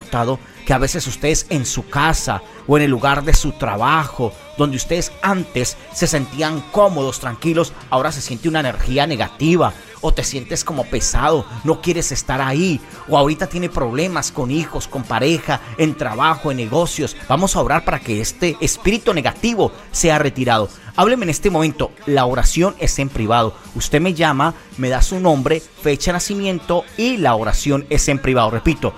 notado que a veces ustedes en su casa o en el lugar de su trabajo, donde ustedes antes se sentían cómodos, tranquilos, ahora se siente una energía negativa? O te sientes como pesado, no quieres estar ahí, o ahorita tiene problemas con hijos, con pareja, en trabajo, en negocios. Vamos a orar para que este espíritu negativo sea retirado. Hábleme en este momento, la oración es en privado. Usted me llama, me da su nombre, fecha de nacimiento y la oración es en privado. Repito,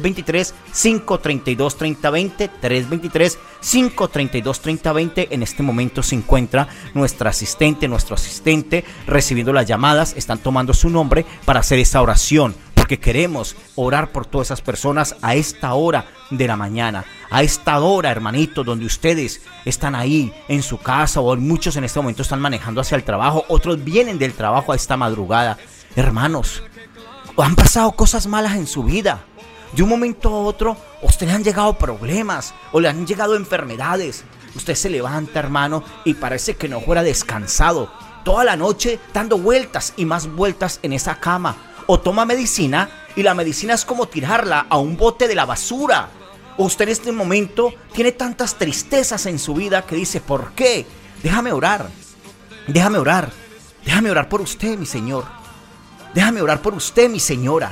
323-532-3020, 323-532-3020. En este momento se encuentra nuestro asistente recibiendo las llamadas. Están tomando su nombre para hacer esa oración, porque queremos orar por todas esas personas a esta hora de la mañana, a esta hora, hermanito, donde ustedes están ahí en su casa, o muchos en este momento están manejando hacia el trabajo, otros vienen del trabajo a esta madrugada. Hermanos, han pasado cosas malas en su vida. De un momento a otro, a usted le han llegado problemas o le han llegado enfermedades. Usted se levanta, hermano, y parece que no fuera descansado. Toda la noche dando vueltas y más vueltas en esa cama. O toma medicina y la medicina es como tirarla a un bote de la basura. O usted en este momento tiene tantas tristezas en su vida que dice, ¿por qué? Déjame orar por usted, mi Señor. Déjame orar por usted, mi señora.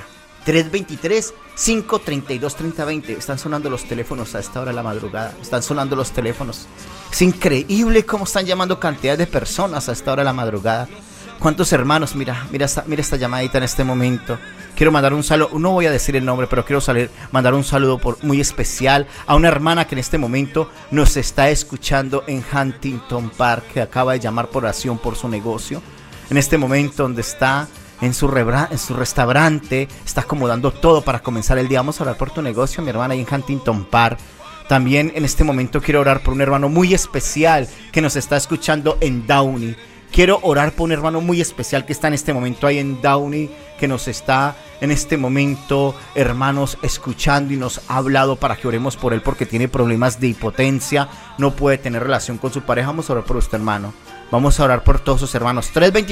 323-532-3020. Están sonando los teléfonos a esta hora de la madrugada. Están sonando los teléfonos. Es increíble cómo están llamando cantidad de personas a esta hora de la madrugada. ¿Cuántos hermanos? Mira esta llamadita en este momento. Quiero mandar un saludo, no voy a decir el nombre, pero quiero mandar un saludo muy especial a una hermana que en este momento nos está escuchando en Huntington Park, que acaba de llamar por oración por su negocio. En este momento donde está en su restaurante, está acomodando todo para comenzar el día. Vamos a orar por tu negocio, mi hermana, ahí en Huntington Park. También en este momento quiero orar por un hermano muy especial que nos está escuchando en Downey. Quiero orar por un hermano muy especial que está en este momento ahí en Downey, que nos está en este momento, hermanos, escuchando y nos ha hablado para que oremos por él porque tiene problemas de impotencia, no puede tener relación con su pareja. Vamos a orar por usted, hermano. Vamos a orar por todos sus hermanos.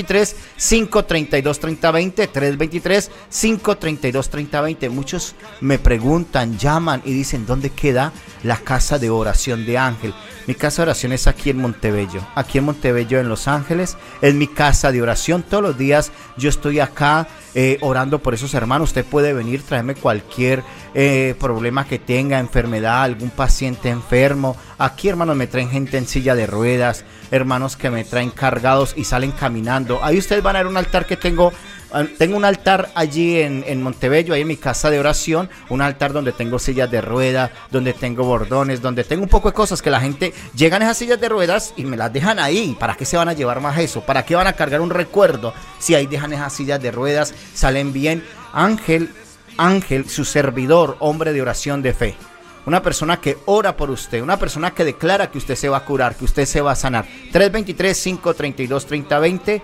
323-532-3020, 323-532-3020. Muchos me preguntan, llaman y dicen, ¿dónde queda la casa de oración de Ángel? Mi casa de oración es aquí en Montebello, en Los Ángeles. Es mi casa de oración. Todos los días yo estoy acá orando por esos hermanos. Usted puede venir, traerme cualquier problema que tenga, enfermedad, algún paciente enfermo. Aquí, hermanos, me traen gente en silla de ruedas, hermanos que me traen cargados y salen caminando. Ahí ustedes van a ver un altar que tengo un altar allí en Montebello, ahí en mi casa de oración, un altar donde tengo sillas de ruedas, donde tengo bordones, donde tengo un poco de cosas que la gente llegan a esas sillas de ruedas y me las dejan ahí. ¿Para qué se van a llevar más eso? ¿Para qué van a cargar un recuerdo si ahí dejan esas sillas de ruedas? Salen bien. Ángel, su servidor, hombre de oración de fe. Una persona que ora por usted, una persona que declara que usted se va a curar, que usted se va a sanar. 323-532-3020,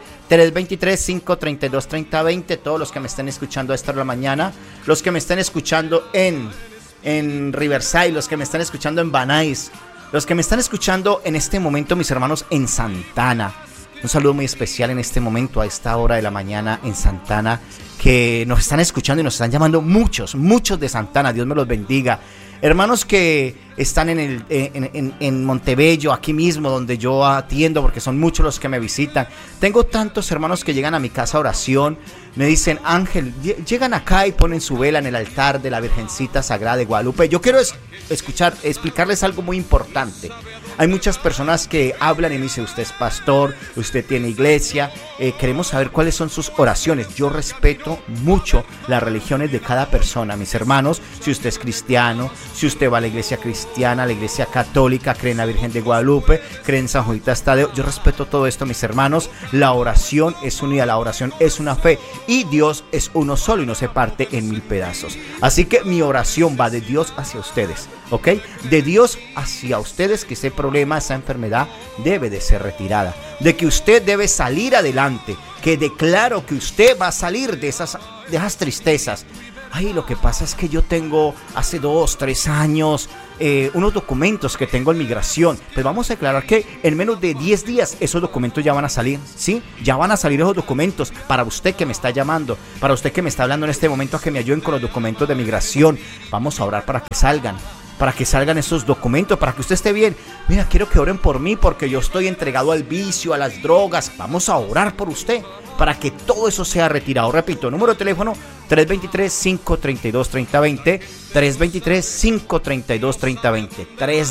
323-532-3020. Todos los que me estén escuchando a esta hora de la mañana, los que me estén escuchando en Riverside, los que me están escuchando en Van Nuys, los que me están escuchando en este momento, mis hermanos, en Santana. Un saludo muy especial en este momento, a esta hora de la mañana en Santana, que nos están escuchando y nos están llamando muchos de Santana. Dios me los bendiga. Hermanos que están en Montebello, aquí mismo donde yo atiendo, porque son muchos los que me visitan. Tengo tantos hermanos que llegan a mi casa a oración, me dicen, Ángel, llegan acá y ponen su vela en el altar de la Virgencita Sagrada de Guadalupe. Yo quiero explicarles algo muy importante. Hay muchas personas que hablan y me dicen, usted es pastor, usted tiene iglesia, queremos saber cuáles son sus oraciones. Yo respeto mucho las religiones de cada persona, mis hermanos. Si usted es cristiano, si usted va a la iglesia cristiana, a la iglesia católica, cree en la Virgen de Guadalupe, cree en San Juditas Tadeo, yo respeto todo esto, mis hermanos. La oración es unida, la oración es una fe y Dios es uno solo y no se parte en 1000 pedazos. Así que mi oración va de Dios hacia ustedes, ¿ok? De Dios hacia ustedes, que ese problema, esa enfermedad debe de ser retirada, de que usted debe salir adelante, que declaro que usted va a salir de esas tristezas. Ay, lo que pasa es que yo tengo hace 2, 3 años, unos documentos que tengo en migración. Pues vamos a aclarar que en menos de 10 días esos documentos ya van a salir, ¿sí? Ya van a salir esos documentos para usted que me está llamando, para usted que me está hablando en este momento, a que me ayuden con los documentos de migración. Vamos a orar para que salgan esos documentos, para que usted esté bien. Mira, quiero que oren por mí porque yo estoy entregado al vicio, a las drogas. Vamos a orar por usted para que todo eso sea retirado. Repito, número de teléfono 323-532-3020, 323-532-3020,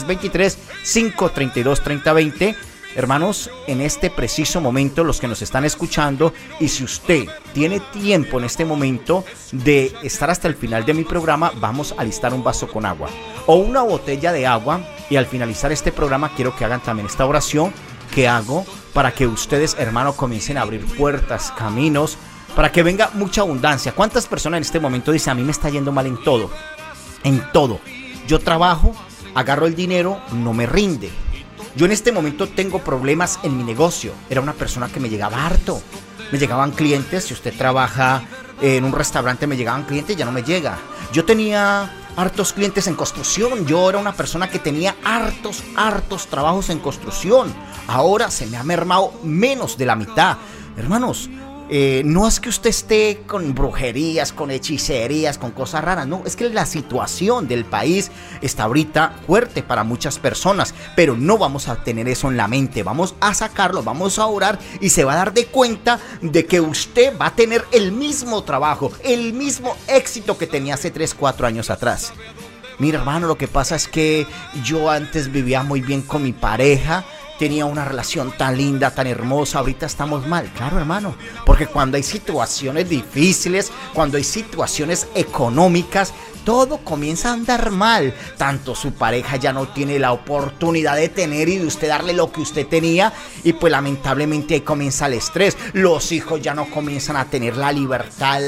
323-532-3020. Hermanos, en este preciso momento, los que nos están escuchando, y si usted tiene tiempo en este momento de estar hasta el final de mi programa, vamos a alistar un vaso con agua o una botella de agua, y al finalizar este programa quiero que hagan también esta oración que hago para que ustedes, hermanos, comiencen a abrir puertas, caminos, para que venga mucha abundancia. ¿Cuántas personas en este momento dicen: a mí me está yendo mal en todo? En todo. Yo trabajo, agarro el dinero, no me rinde. Yo en este momento tengo problemas en mi negocio. Era una persona que me llegaba harto. Me llegaban clientes. Si usted trabaja en un restaurante, me llegaban clientes, ya no me llega. Yo tenía hartos clientes en construcción. Yo era una persona que tenía hartos trabajos en construcción. Ahora se me ha mermado menos de la mitad. Hermanos, no es que usted esté con brujerías, con hechicerías, con cosas raras, no, es que la situación del país está ahorita fuerte para muchas personas, pero no vamos a tener eso en la mente, vamos a sacarlo, vamos a orar y se va a dar de cuenta de que usted va a tener el mismo trabajo, el mismo éxito que tenía hace 3, 4 años atrás. Mira, hermano, lo que pasa es que yo antes vivía muy bien con mi pareja, tenía una relación tan linda, tan hermosa, ahorita estamos mal. Claro, hermano, porque cuando hay situaciones difíciles, cuando hay situaciones económicas, todo comienza a andar mal. Tanto su pareja ya no tiene la oportunidad de tener y de usted darle lo que usted tenía, y pues lamentablemente ahí comienza el estrés. Los hijos ya no comienzan a tener la libertad,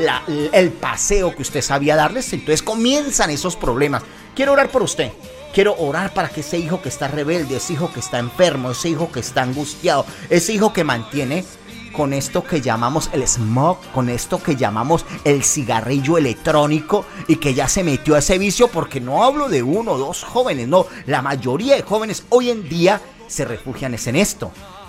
el paseo que usted sabía darles, entonces comienzan esos problemas. Quiero orar por usted. Quiero orar para que ese hijo que está rebelde, ese hijo que está enfermo, ese hijo que está angustiado, ese hijo que mantiene con esto que llamamos el smog, con esto que llamamos el cigarrillo electrónico, y que ya se metió a ese vicio, porque no hablo de 1 o 2 jóvenes, no, la mayoría de jóvenes hoy en día se refugian en esto,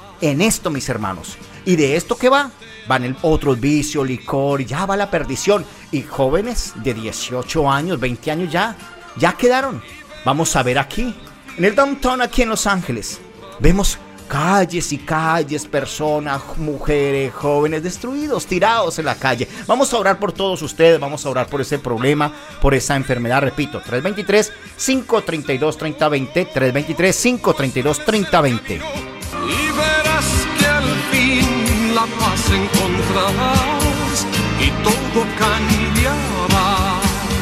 mis hermanos. ¿Y de esto qué va? Van el otros vicios, licor, ya va la perdición, y jóvenes de 18 años, 20 años ya quedaron. Vamos a ver aquí, en el downtown, aquí en Los Ángeles, vemos calles y calles, personas, mujeres, jóvenes destruidos, tirados en la calle. Vamos a orar por todos ustedes, vamos a orar por ese problema, por esa enfermedad. Repito, 323-532-3020, 323-532-3020. Y verás que al fin la paz encontrarás y todo cambiará.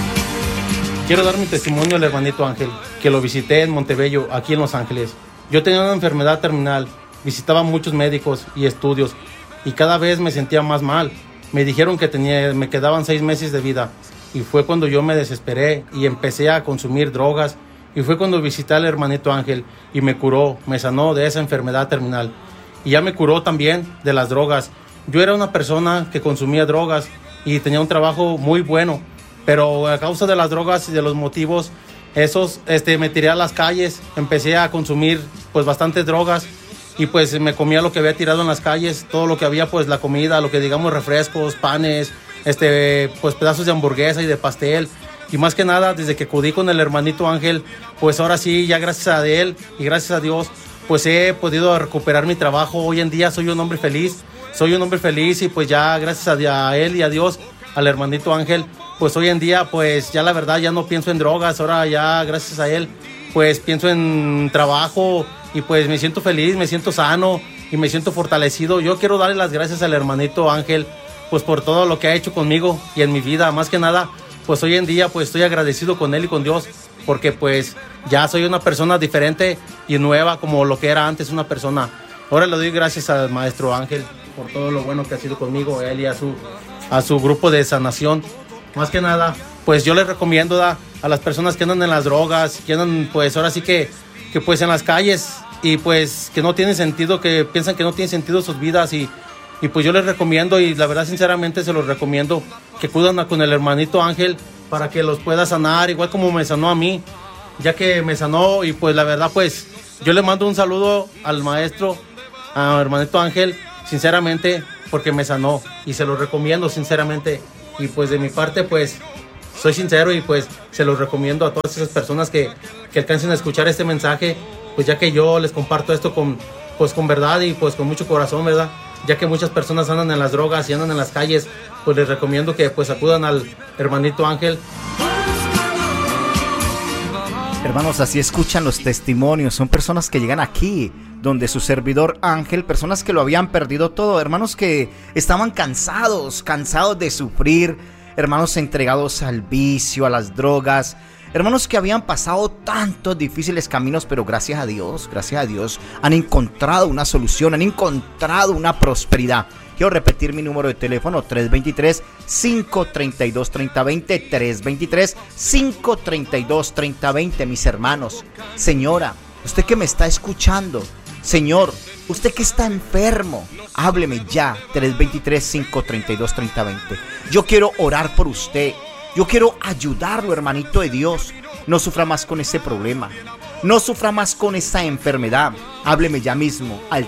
Quiero dar mi testimonio al hermanito Ángel, que lo visité en Montebello, aquí en Los Ángeles. Yo tenía una enfermedad terminal, visitaba muchos médicos y estudios, y cada vez me sentía más mal. Me dijeron que me quedaban 6 meses de vida, y fue cuando yo me desesperé y empecé a consumir drogas, y fue cuando visité al hermanito Ángel y me curó, me sanó de esa enfermedad terminal, y ya me curó también de las drogas. Yo era una persona que consumía drogas y tenía un trabajo muy bueno, pero a causa de las drogas y de los motivos esos, me tiré a las calles, empecé a consumir pues bastantes drogas, y pues me comía lo que había tirado en las calles, todo lo que había, pues la comida, lo que digamos, refrescos, panes, pues pedazos de hamburguesa y de pastel. Y más que nada, desde que acudí con el hermanito Ángel, pues ahora sí, ya gracias a él y gracias a Dios, pues he podido recuperar mi trabajo. Hoy en día soy un hombre feliz, y pues ya gracias a él y a Dios, al hermanito Ángel, pues hoy en día, pues ya la verdad ya no pienso en drogas. Ahora ya gracias a él, pues pienso en trabajo, y pues me siento feliz, me siento sano y me siento fortalecido. Yo quiero darle las gracias al hermanito Ángel, pues por todo lo que ha hecho conmigo y en mi vida. Más que nada, pues hoy en día pues estoy agradecido con él y con Dios, porque pues ya soy una persona diferente y nueva como lo que era antes una persona. Ahora le doy gracias al maestro Ángel por todo lo bueno que ha sido conmigo, él y a su grupo de sanación. Más que nada, pues yo les recomiendo a las personas que andan en las drogas, que andan pues ahora sí que pues en las calles, y pues que no tienen sentido, que piensan que no tienen sentido sus vidas, y pues yo les recomiendo, y la verdad sinceramente se los recomiendo, que acudan con el hermanito Ángel para que los pueda sanar, igual como me sanó a mí ya que me sanó. Y pues la verdad, pues yo le mando un saludo al maestro, a hermanito Ángel, sinceramente, porque me sanó y se lo recomiendo sinceramente. Y pues de mi parte, pues soy sincero y pues se los recomiendo a todas esas personas que alcancen a escuchar este mensaje, pues ya que yo les comparto esto con verdad y pues con mucho corazón, ¿verdad? Ya que muchas personas andan en las drogas y andan en las calles, pues les recomiendo que pues acudan al hermanito Ángel. Hermanos, así escuchan los testimonios. Son personas que llegan aquí, donde su servidor Ángel, personas que lo habían perdido todo, hermanos que estaban cansados de sufrir, hermanos entregados al vicio, a las drogas, hermanos que habían pasado tantos difíciles caminos, pero gracias a Dios, han encontrado una solución, han encontrado una prosperidad. Quiero repetir mi número de teléfono, 323-532-3020, 323-532-3020, mis hermanos. Señora, usted que me está escuchando, señor, usted que está enfermo, hábleme ya, 323-532-3020. Yo quiero orar por usted, yo quiero ayudarlo, hermanito de Dios. No sufra más con ese problema, no sufra más con esa enfermedad. Hábleme ya mismo al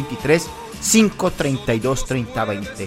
323-532-3020.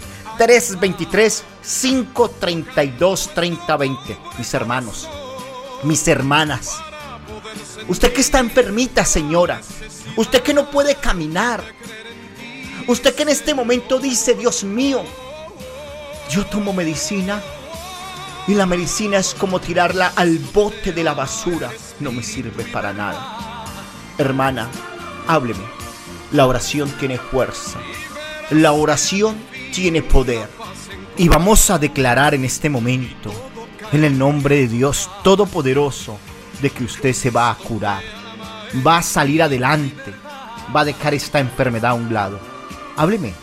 323-532-3020. Mis hermanos, mis hermanas, usted que está enfermita, señora, usted que no puede caminar, usted que en este momento dice: Dios mío, yo tomo medicina y la medicina es como tirarla al bote de la basura, no me sirve para nada. Hermana, hábleme. La oración tiene fuerza, la oración tiene poder. Y vamos a declarar en este momento, en el nombre de Dios Todopoderoso, de que usted se va a curar, va a salir adelante, va a dejar esta enfermedad a un lado. Hábleme,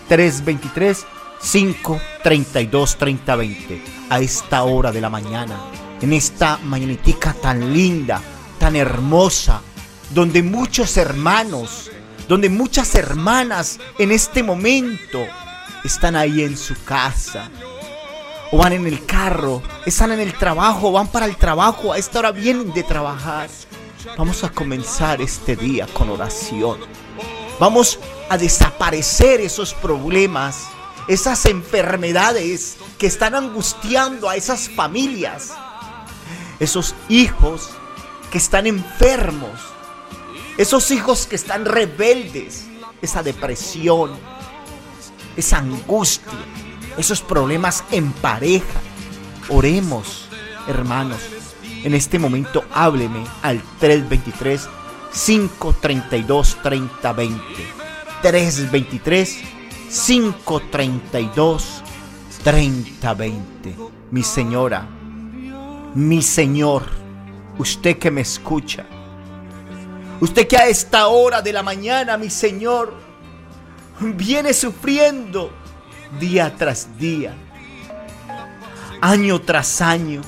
323-532-3020, a esta hora de la mañana, en esta mañanitica tan linda, tan hermosa, donde muchos hermanos, donde muchas hermanas en este momento están ahí en su casa, o van en el carro, están en el trabajo, van para el trabajo, a esta hora vienen de trabajar. Vamos a comenzar este día con oración. Vamos a desaparecer esos problemas, esas enfermedades que están angustiando a esas familias, esos hijos que están enfermos, esos hijos que están rebeldes, esa depresión, esa angustia, esos problemas en pareja. Oremos, hermanos. En este momento hábleme al 323-532-3020. 323-532-3020. Mi señora, mi señor, usted que me escucha, usted que a esta hora de la mañana, mi señor, viene sufriendo día tras día, año tras año.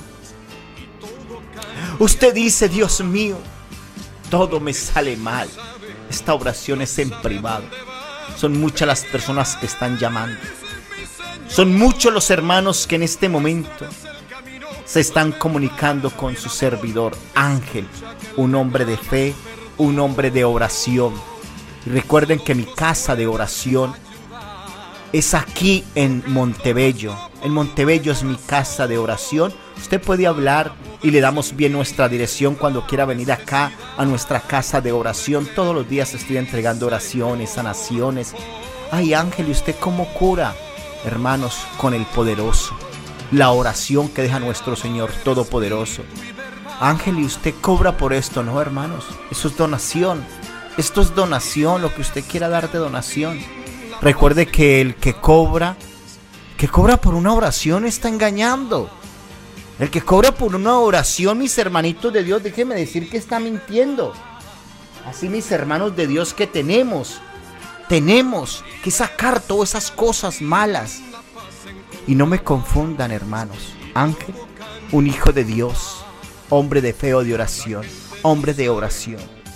Usted dice: Dios mío, todo me sale mal. Esta oración es en privado. Son muchas las personas que están llamando. Son muchos los hermanos que en este momento se están comunicando con su servidor Ángel, un hombre de fe, un hombre de oración. Y recuerden que mi casa de oración es aquí en Montebello. En Montebello es mi casa de oración. Usted puede hablar y le damos bien nuestra dirección cuando quiera venir acá a nuestra casa de oración. Todos los días estoy entregando oraciones, sanaciones. Ay, Ángel, ¿y usted cómo cura? Hermanos, con el poderoso, la oración que deja nuestro Señor Todopoderoso. Ángel, ¿y usted cobra por esto? No, hermanos, eso es donación. Esto es donación, lo que usted quiera dar de donación. Recuerde que el que cobra por una oración está engañando. El que cobra por una oración, mis hermanitos de Dios, déjenme decir que está mintiendo. Así, mis hermanos de Dios, que tenemos que sacar todas esas cosas malas. Y no me confundan, hermanos. Ángel, un hijo de Dios, hombre de fe o de oración, hombre de oración.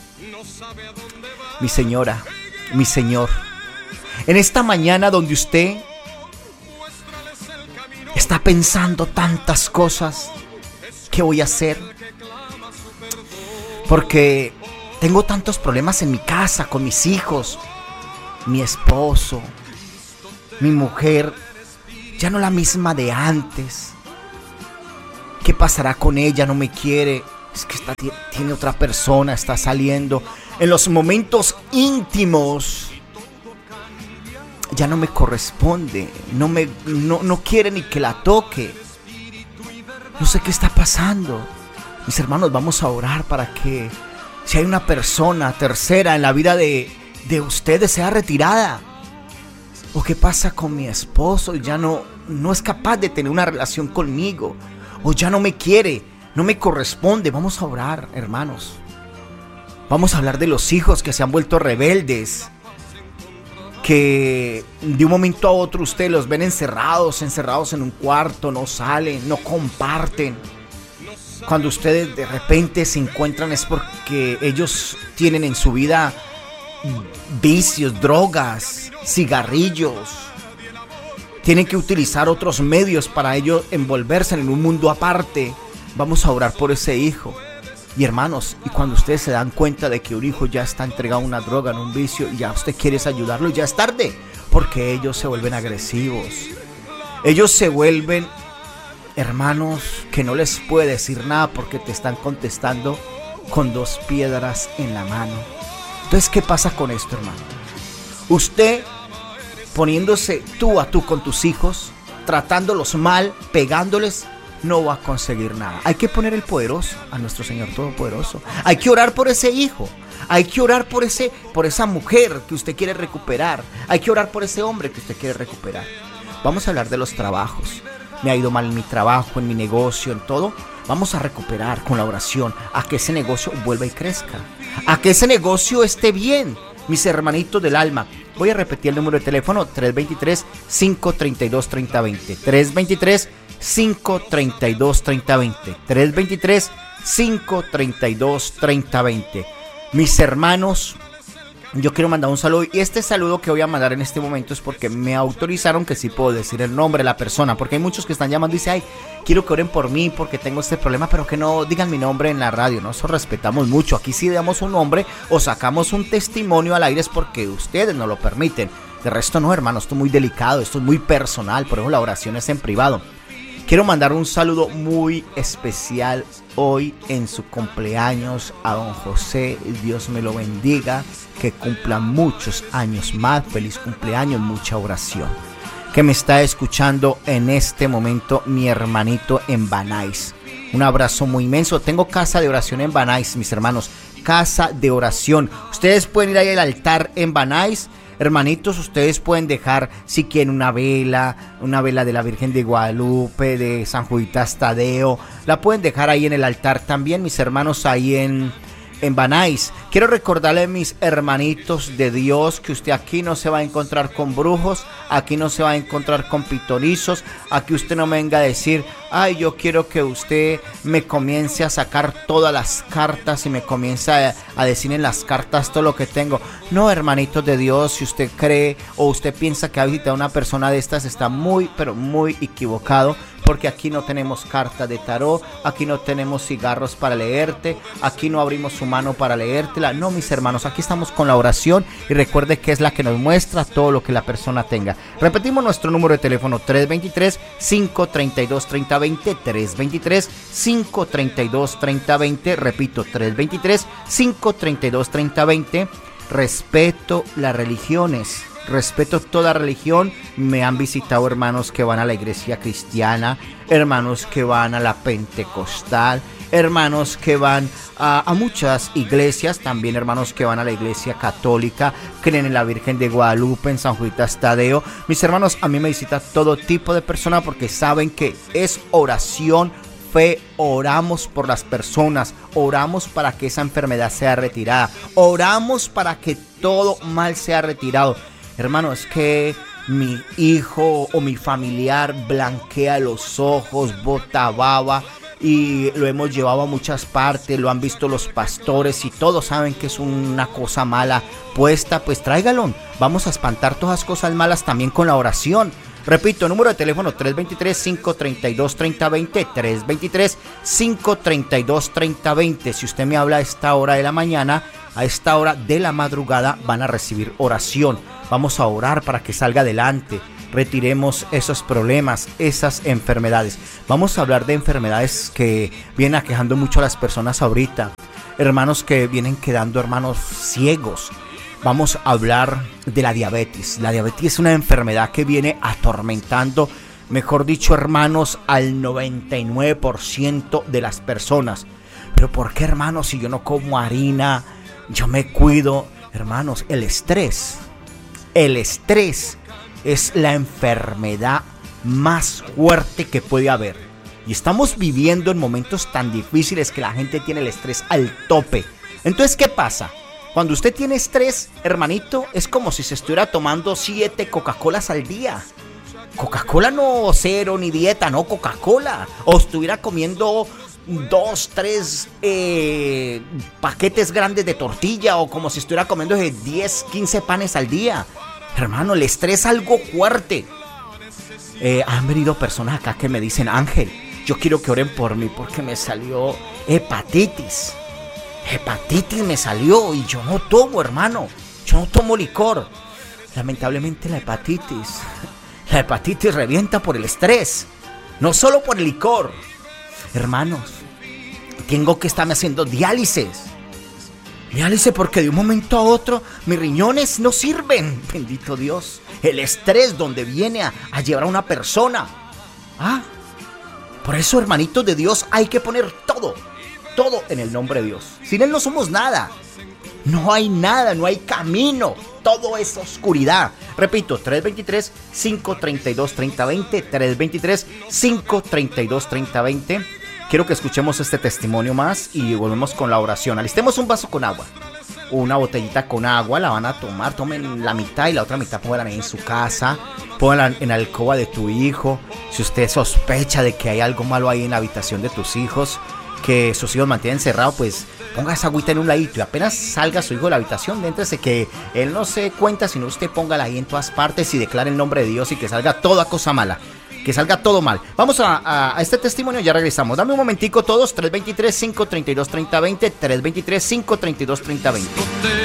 Mi señora, mi señor, en esta mañana donde usted está pensando tantas cosas, ¿qué voy a hacer? Porque tengo tantos problemas en mi casa, con mis hijos, mi esposo, mi mujer, ya no la misma de antes. ¿Qué pasará con ella? No me quiere. Es que tiene otra persona, está saliendo. En los momentos íntimos ya no me corresponde. No quiere ni que la toque. No sé qué está pasando. Mis hermanos, vamos a orar para que si hay una persona tercera en la vida de ustedes sea retirada. ¿O qué pasa con mi esposo? Ya no es capaz de tener una relación conmigo. O ya no me quiere, no me corresponde. Vamos a orar, hermanos. Vamos a hablar de los hijos que se han vuelto rebeldes. Que de un momento a otro ustedes los ven encerrados en un cuarto, no salen, no comparten. Cuando ustedes de repente se encuentran es porque ellos tienen en su vida vicios, drogas, cigarrillos. Tienen que utilizar otros medios para ellos envolverse en un mundo aparte. Vamos a orar por ese hijo. Y hermanos, y cuando ustedes se dan cuenta de que un hijo ya está entregado a una droga, en un vicio, y ya usted quiere ayudarlo, ya es tarde. Porque ellos se vuelven agresivos. Ellos se vuelven, hermanos, que no les puede decir nada porque te están contestando con 2 piedras en la mano. Entonces, ¿qué pasa con esto, hermano? Usted poniéndose tú a tú con tus hijos, tratándolos mal, pegándoles, no va a conseguir nada. Hay que poner el poderoso, a nuestro Señor Todopoderoso. Hay que orar por ese hijo. Hay que orar por esa mujer que usted quiere recuperar. Hay que orar por ese hombre que usted quiere recuperar. Vamos a hablar de los trabajos. Me ha ido mal en mi trabajo, en mi negocio, en todo. Vamos a recuperar con la oración a que ese negocio vuelva y crezca. A que ese negocio esté bien. Mis hermanitos del alma, voy a repetir el número de teléfono: 323-532-3020. 323-532-3020. 323-532-3020. Mis hermanos, yo quiero mandar un saludo. Y este saludo que voy a mandar en este momento es porque me autorizaron que sí puedo decir el nombre de la persona. Porque hay muchos que están llamando y dicen: ay, quiero que oren por mí porque tengo este problema, pero que no digan mi nombre en la radio. Nosotros respetamos mucho. Aquí si damos un nombre o sacamos un testimonio al aire es porque ustedes nos lo permiten. De resto no, hermanos, esto es muy delicado, esto es muy personal. Por eso la oración es en privado. Quiero mandar un saludo muy especial hoy en su cumpleaños a don José. Dios me lo bendiga, que cumpla muchos años más. Feliz cumpleaños, mucha oración. Que me está escuchando en este momento mi hermanito en Banais. Un abrazo muy inmenso. Tengo casa de oración en Banais, mis hermanos. Casa de oración. Ustedes pueden ir ahí al altar en Banais. Hermanitos, ustedes pueden dejar, si quieren, una vela de la Virgen de Guadalupe, de San Juditas Tadeo. La pueden dejar ahí en el altar también, mis hermanos, ahí en Banais. Quiero recordarle a mis hermanitos de Dios que usted aquí no se va a encontrar con brujos, aquí no se va a encontrar con pitorizos, aquí usted no me venga a decir: ay, yo quiero que usted me comience a sacar todas las cartas y me comience a decir en las cartas todo lo que tengo. No, hermanitos de Dios, si usted cree o usted piensa que ha visitado a una persona de estas, está muy, pero muy equivocado. Porque aquí no tenemos carta de tarot, aquí no tenemos cigarros para leerte, aquí no abrimos su mano para leértela. No, mis hermanos, aquí estamos con la oración y recuerde que es la que nos muestra todo lo que la persona tenga. Repetimos nuestro número de teléfono: 323-532-3020, 323-532-3020, repito, 323-532-3020. Respeto las religiones. Respeto toda religión. Me han visitado hermanos que van a la iglesia cristiana, hermanos que van a la pentecostal, hermanos que van a muchas iglesias, también hermanos que van a la iglesia católica, creen en la Virgen de Guadalupe, en San Juditas Tadeo. Mis hermanos, a mí me visita todo tipo de personas porque saben que es oración, fe. Oramos por las personas, oramos para que esa enfermedad sea retirada, oramos para que todo mal sea retirado. Hermano, es que mi hijo o mi familiar blanquea los ojos, bota baba y lo hemos llevado a muchas partes, lo han visto los pastores y todos saben que es una cosa mala puesta. Pues tráigalo, vamos a espantar todas las cosas malas también con la oración. Repito, número de teléfono 323-532-3020, 323-532-3020. Si usted me habla a esta hora de la mañana, a esta hora de la madrugada, van a recibir oración. Vamos a orar para que salga adelante. Retiremos esos problemas, esas enfermedades. Vamos a hablar de enfermedades que vienen aquejando mucho a las personas ahorita. Hermanos que vienen quedando, hermanos, ciegos. Vamos a hablar de la diabetes. La diabetes es una enfermedad que viene atormentando, mejor dicho, hermanos, al 99% de las personas. Pero ¿por qué, hermanos, si yo no como harina, yo me cuido? Hermanos, el estrés es la enfermedad más fuerte que puede haber. Y estamos viviendo en momentos tan difíciles que la gente tiene el estrés al tope. Entonces, ¿qué pasa? Cuando usted tiene estrés, hermanito, es como si se estuviera tomando 7 Coca-Colas al día. Coca-Cola no cero ni dieta, no, Coca-Cola. O estuviera comiendo 2, 3 paquetes grandes de tortilla, o como si estuviera comiendo 10, 15 panes al día. Hermano, el estrés es algo fuerte. Han venido personas acá que me dicen: Ángel, yo quiero que oren por mí porque me salió hepatitis. Hepatitis me salió y yo no tomo, hermano. Yo no tomo licor. Lamentablemente la hepatitis revienta por el estrés, no solo por el licor. Hermanos, tengo que estarme haciendo diálisis porque de un momento a otro mis riñones no sirven. Bendito Dios. El estrés donde viene a llevar a una persona. Por eso, hermanitos de Dios, hay que poner todo en el nombre de Dios. Sin Él no somos nada. No hay nada, no hay camino. Todo es oscuridad. Repito, 323-532-3020, 323-532-3020. Quiero que escuchemos este testimonio más y volvemos con la oración. Alistemos un vaso con agua, una botellita con agua, la van a tomar. Tomen la mitad y la otra mitad pónganla en su casa. Pónganla en la alcoba de tu hijo. Si usted sospecha de que hay algo malo ahí en la habitación de tus hijos, que sus hijos mantienen encerrados, pues ponga esa agüita en un ladito y apenas salga su hijo de la habitación, déntrese, que él no se cuenta, sino usted póngala ahí en todas partes y declare el nombre de Dios y que salga toda cosa mala, que salga todo mal. Vamos a este testimonio, ya regresamos. Dame un momentico todos, 323-532-3020, 323-532-3020.